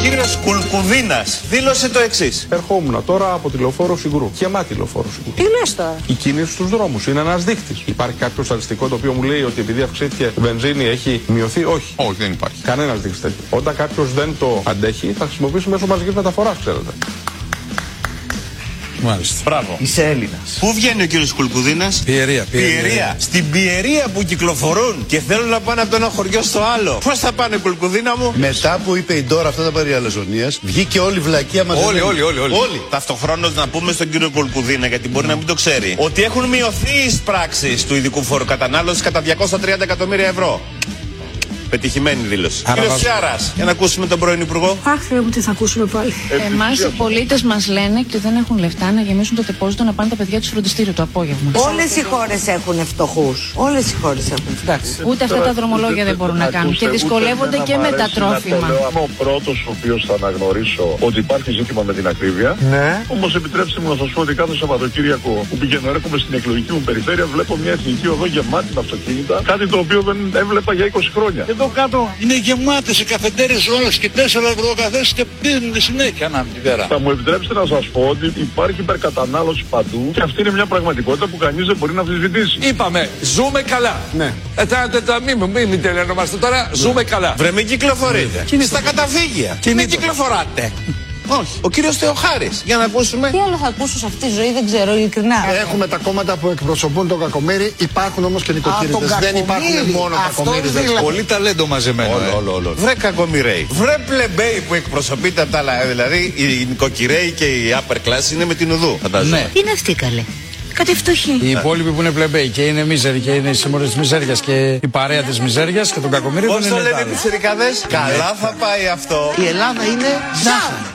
κύριος Κουλκουδίνας δήλωσε το εξής. Ερχόμουν τώρα από τη λεωφόρο Συγκρού. Γεμάτη λεωφόρο Συγκρού. Τι λες τώρα? Η κίνηση στους δρόμους είναι ένας δείκτης. Υπάρχει κάποιο στατιστικό το οποίο μου λέει ότι επειδή αυξήθηκε η βενζίνη έχει μειωθεί? Όχι. Όχι, δεν υπάρχει. Κανένας δείκτης τέτοιο. Όταν κάποιος δεν το αντέχει, θα χρησιμοποιήσει μέσω μαζικής μεταφοράς, ξέρετε. Μάλιστα. Μπράβο. Είσαι Έλληνας. Πού βγαίνει ο κύριος Κουλκουδίνας? Πιερία. Στην Πιερία που κυκλοφορούν και θέλουν να πάνε από το ένα χωριό στο άλλο. Πώς θα πάνε, Κουλκουδίνα μου? Μετά που είπε η Ντόρα αυτά τα περί αλαζονίας, βγήκε όλη η βλακεία μαζί. Όλοι. Ταυτοχρόνως να πούμε στον κύριο Κουλκουδίνα, γιατί μπορεί να μην το ξέρει, ότι έχουν μειωθεί οι πράξεις του ειδικού φόρου κατανάλωσης κατά 230 εκατομμύρια ευρώ. Πετυχημένη δήλωση. Κύριε Σιάρας, για να ακούσουμε τον πρώην Υπουργό. Αχ, Θεέ μου, τι θα ακούσουμε πάλι. Εμάς οι πολίτες μας λένε ότι δεν έχουν λεφτά να γεμίσουν το τεπόζιτο να πάνε τα παιδιά τους φροντιστήριο το απόγευμα. Όλες οι χώρες έχουν φτωχούς. Όλες οι χώρες έχουν φτωχούς. Ούτε αυτά τα δρομολόγια δεν μπορούν να κάνουν και δυσκολεύονται και με τα τρόφιμα. Είμαι ο πρώτος ο οποίος θα αναγνωρίσω ότι υπάρχει ζήτημα με την ακρίβεια. Ναι. Όμως επιτρέψτε μου να σας πω ότι κάθε Σαββατοκύριακο που πηγαίνω έρχομαι στην εκλογική μου περιφέρεια, βλέπω μια εθνική οδό γεμάτη με αυτοκίνητα. Κάτι το οποίο δεν έβλεπα για 20 χρόνια. Εδώ κάτω είναι γεμάτες οι καφετέρειες όλες και 4 ευρώ ο καθένας και πίνουν συνέχεια ανά την πέρα. Θα μου επιτρέψετε να σας πω ότι υπάρχει υπερκατανάλωση παντού και αυτή είναι μια πραγματικότητα που κανείς δεν μπορεί να αμφισβητήσει. Είπαμε, ζούμε καλά. Ναι. Μην τελειωνόμαστε τώρα, ζούμε καλά. Βρε, μην κυκλοφορείτε. Στα καταφύγια. Μην κυκλοφοράτε. Όχι. Ο κύριος Θεοχάρης. Για να ακούσουμε. Τι άλλο θα ακούσω σε αυτή τη ζωή δεν ξέρω, ειλικρινά. Έχουμε τα κόμματα που εκπροσωπούν τον κακομοίρη, υπάρχουν όμως και νοικοκυρίδες. Δεν υπάρχουν μόνο κακομοίριδες. Πολύ ταλέντο μαζεμένο. Όλο. Βρε κακομοιραίοι. Βρε πλεμπέοι που εκπροσωπείται από τα άλλα. Δηλαδή οι νοικοκυρέοι και η upper class είναι με την ουδού. Ναι. Τι είναι αυτή καλέ? Κάτι φτωχή. Οι υπόλοιποι που είναι πλεμπέοι και είναι μίζεροι και είναι οι σύμμοροι της μιζέριας και η παρέα της μιζέριας και τον κακομοίρη. Πώς το λένε οι πιτσιρικάδες? Καλά θα πάει αυτό. Η Ελλάδα είναι ζάχαρη.